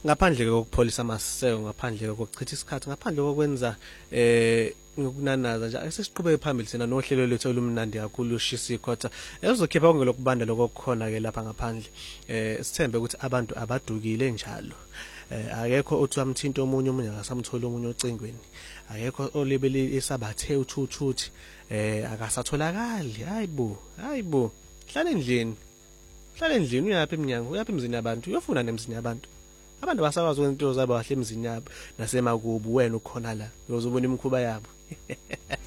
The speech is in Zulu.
ngaphandle kokupholisa amaseko, ngaphandle kokuchitha isikhathi, ngaphandle kokwenza ngokunanaza nje asesiqhubeke phambili sina nohlelo lethu olumnandi kakhulu ushisa ikhotha ezokhipha konke lokubanda lokukhona ke lapha ngaphandle. Sithembe ukuthi abantu abadukile njalo. Akekho othi amthinto omunye akasamthola omunye ocingweni. Akekho olebele esabathe uthuthuthi akasatholakali. Hayibo hlala endlini uyaphi eminyango, uyaphi emzini yabantu, uyofuna nemzini yabantu. Abantu basakwazi ukwenza into zabo kahle emzini yabo nasemakubo, wena ukhona la uyozobona imikhuba yabo.